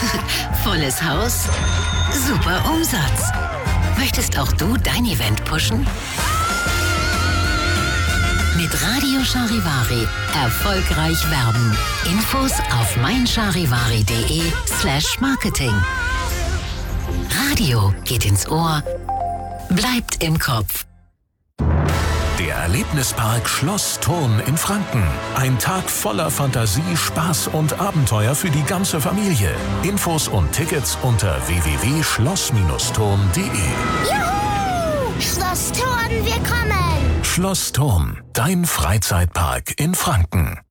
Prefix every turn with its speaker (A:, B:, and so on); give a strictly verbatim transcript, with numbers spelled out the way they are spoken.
A: Volles Haus, super Umsatz. Möchtest auch du dein Event pushen? Mit Radio Charivari erfolgreich werben. Infos auf meincharivari.de slash marketing. Radio geht ins Ohr, bleibt im Kopf.
B: Der Erlebnispark Schloss Thurn in Franken. Ein Tag voller Fantasie, Spaß und Abenteuer für die ganze Familie. Infos und Tickets unter w w w punkt schloss thurn punkt de.
C: Juhu! Schloss Thurn, wir kommen!
B: Schloss Thurn, dein Freizeitpark in Franken.